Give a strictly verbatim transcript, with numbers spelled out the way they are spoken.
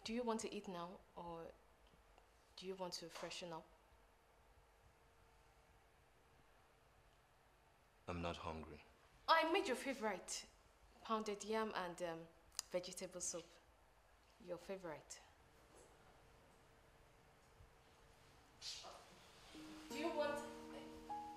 do you want to eat now or do you want to freshen up? I'm not hungry. I made your favorite. Pounded yam and um, vegetable soup. Your favorite. Do you want